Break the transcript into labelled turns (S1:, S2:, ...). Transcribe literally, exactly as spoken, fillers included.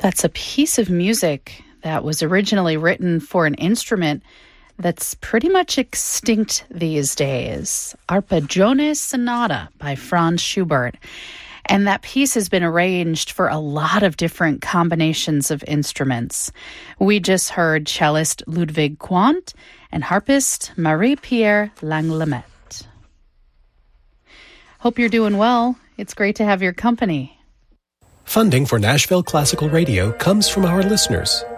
S1: That's a piece of music that was originally written for an instrument that's pretty much extinct these days. Arpeggione Sonata by Franz Schubert. And that piece has been arranged for a lot of different combinations of instruments. We just heard cellist Ludwig Quandt and harpist Marie-Pierre Langlamette. Hope you're doing well. It's great to have your company.
S2: Funding for Nashville Classical Radio comes from our listeners